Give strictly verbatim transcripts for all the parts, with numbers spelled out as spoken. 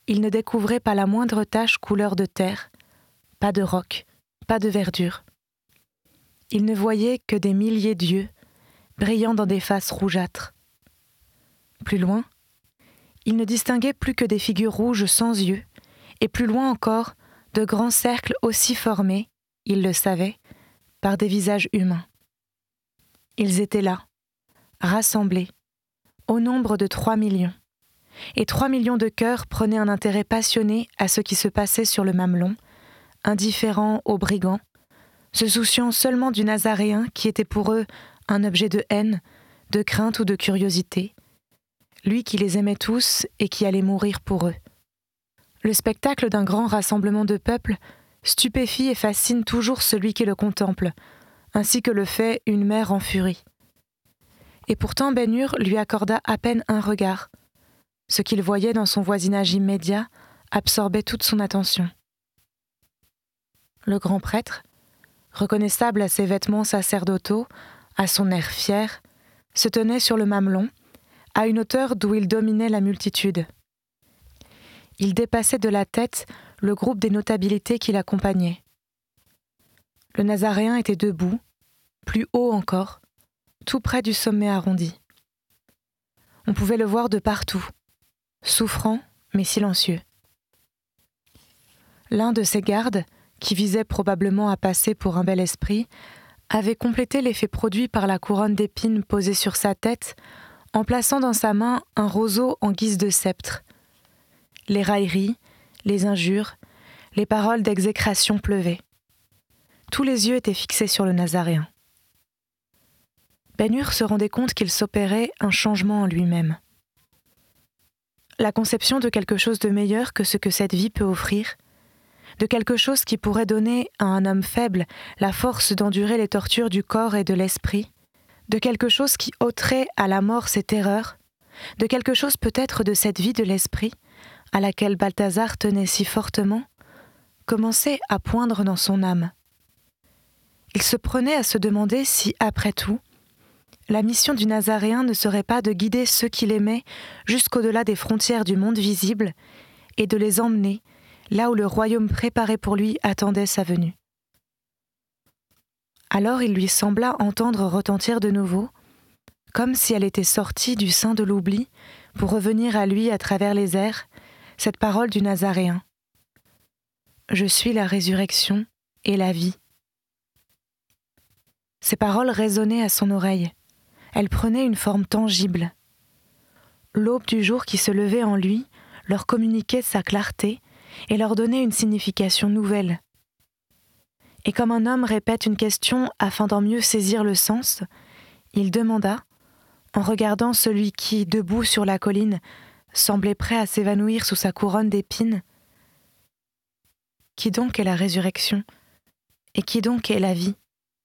il ne découvrait pas la moindre tache couleur de terre, pas de roc, pas de verdure. Il ne voyait que des milliers d'yeux, brillant dans des faces rougeâtres. Plus loin, il ne distinguait plus que des figures rouges sans yeux, et plus loin encore, de grands cercles aussi formés, il le savait, par des visages humains. Ils étaient là, rassemblés, au nombre de trois millions. Et trois millions de cœurs prenaient un intérêt passionné à ce qui se passait sur le mamelon, indifférents aux brigands, se souciant seulement du Nazaréen qui était pour eux un objet de haine, de crainte ou de curiosité, lui qui les aimait tous et qui allait mourir pour eux. Le spectacle d'un grand rassemblement de peuple stupéfie et fascine toujours celui qui le contemple, ainsi que le fait une mère en furie. Et pourtant Ben-Hur lui accorda à peine un regard. Ce qu'il voyait dans son voisinage immédiat absorbait toute son attention. Le grand prêtre, reconnaissable à ses vêtements sacerdotaux, à son air fier, se tenait sur le mamelon, à une hauteur d'où il dominait la multitude. Il dépassait de la tête le groupe des notabilités qui l'accompagnaient. Le Nazaréen était debout, plus haut encore, tout près du sommet arrondi. On pouvait le voir de partout, souffrant mais silencieux. L'un de ses gardes, qui visait probablement à passer pour un bel esprit, avait complété l'effet produit par la couronne d'épines posée sur sa tête en plaçant dans sa main un roseau en guise de sceptre. Les railleries, les injures, les paroles d'exécration pleuvaient. Tous les yeux étaient fixés sur le Nazaréen. Ben-Hur se rendait compte qu'il s'opérait un changement en lui-même. La conception de quelque chose de meilleur que ce que cette vie peut offrir, de quelque chose qui pourrait donner à un homme faible la force d'endurer les tortures du corps et de l'esprit, de quelque chose qui ôterait à la mort ses terreurs, de quelque chose peut-être de cette vie de l'esprit à laquelle Balthazar tenait si fortement, commençait à poindre dans son âme. Il se prenait à se demander si, après tout, la mission du Nazaréen ne serait pas de guider ceux qu'il aimait jusqu'au-delà des frontières du monde visible et de les emmener là où le royaume préparé pour lui attendait sa venue. Alors il lui sembla entendre retentir de nouveau, comme si elle était sortie du sein de l'oubli pour revenir à lui à travers les airs, cette parole du Nazaréen. « Je suis la résurrection et la vie. » Ces paroles résonnaient à son oreille. Elles prenaient une forme tangible. L'aube du jour qui se levait en lui leur communiquait sa clarté et leur donnait une signification nouvelle. Et comme un homme répète une question afin d'en mieux saisir le sens, il demanda, en regardant celui qui, debout sur la colline, semblait prêt à s'évanouir sous sa couronne d'épines, « Qui donc est la résurrection? Et qui donc est la vie ?»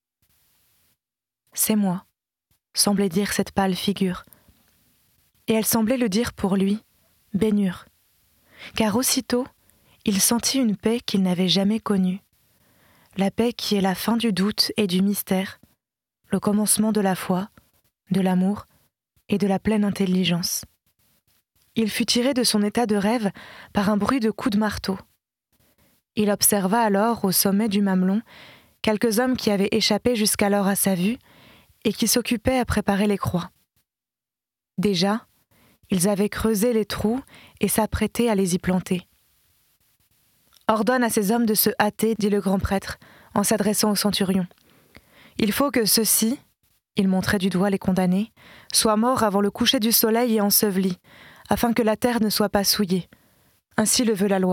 « C'est moi », semblait dire cette pâle figure. Et elle semblait le dire pour lui, Ben-Hur, car aussitôt, il sentit une paix qu'il n'avait jamais connue, la paix qui est la fin du doute et du mystère, le commencement de la foi, de l'amour et de la pleine intelligence. Il fut tiré de son état de rêve par un bruit de coups de marteau. Il observa alors, au sommet du mamelon, quelques hommes qui avaient échappé jusqu'alors à sa vue et qui s'occupaient à préparer les croix. Déjà, ils avaient creusé les trous et s'apprêtaient à les y planter. « Ordonne à ces hommes de se hâter, dit le grand prêtre, en s'adressant au centurion. Il faut que ceux-ci, il montrait du doigt les condamnés, soient morts avant le coucher du soleil et ensevelis, afin que la terre ne soit pas souillée. Ainsi le veut la loi. »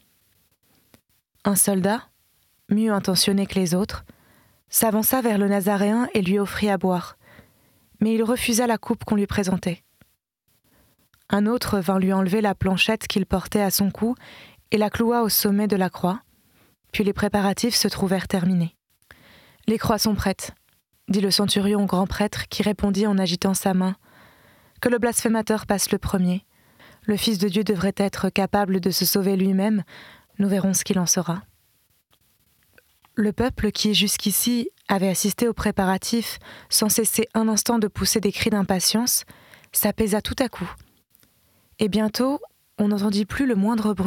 Un soldat, mieux intentionné que les autres, s'avança vers le Nazaréen et lui offrit à boire, mais il refusa la coupe qu'on lui présentait. Un autre vint lui enlever la planchette qu'il portait à son cou et la cloua au sommet de la croix, puis les préparatifs se trouvèrent terminés. « Les croix sont prêtes, » dit le centurion au grand prêtre qui répondit en agitant sa main. « Que le blasphémateur passe le premier. Le Fils de Dieu devrait être capable de se sauver lui-même, nous verrons ce qu'il en sera. » Le peuple qui, jusqu'ici, avait assisté aux préparatifs sans cesser un instant de pousser des cris d'impatience, s'apaisa tout à coup. Et bientôt, On n'entendit plus le moindre bruit.